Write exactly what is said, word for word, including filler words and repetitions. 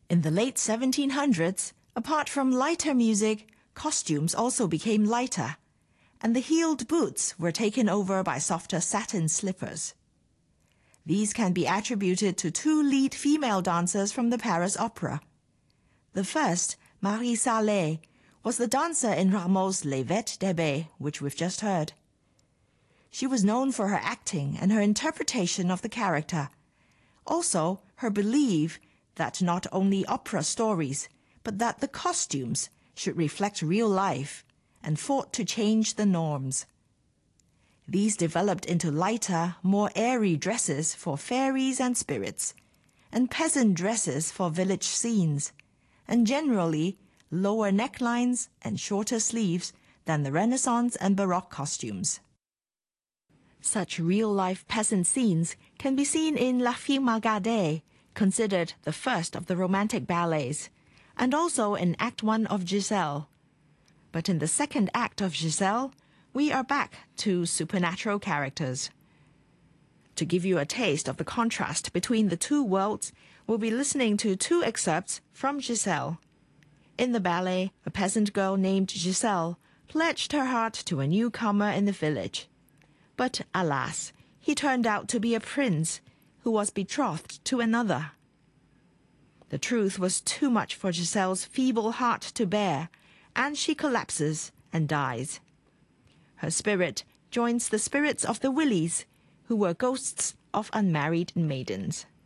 In the late seventeen hundreds, apart from lighter music, costumes also became lighter, and the heeled boots were taken over by softer satin slippers. These can be attributed to two lead female dancers from the Paris Opera. The first, Marie Salé, was the dancer in Rameau's Les Vêtres d'Ébène, which we've just heard. She was known for her acting and her interpretation of the character. Also, her belief that not only opera stories, but that the costumes should reflect real life, and fought to change the norms. These developed into lighter, more airy dresses for fairies and spirits, and peasant dresses for village scenes, and generally lower necklines and shorter sleeves than the Renaissance and Baroque costumes. Such real-life peasant scenes can be seen in La Fille Malgardée, considered the first of the romantic ballets, and also in Act One of Giselle. But in the second act of Giselle, we are back to supernatural characters. To give you a taste of the contrast between the two worlds, we'll be listening to two excerpts from Giselle. In the ballet, a peasant girl named Giselle pledged her heart to a newcomer in the village. But alas, he turned out to be a prince who was betrothed to another. The truth was too much for Giselle's feeble heart to bear, and she collapses and dies. Her spirit joins the spirits of the Willies, who were ghosts of unmarried maidens.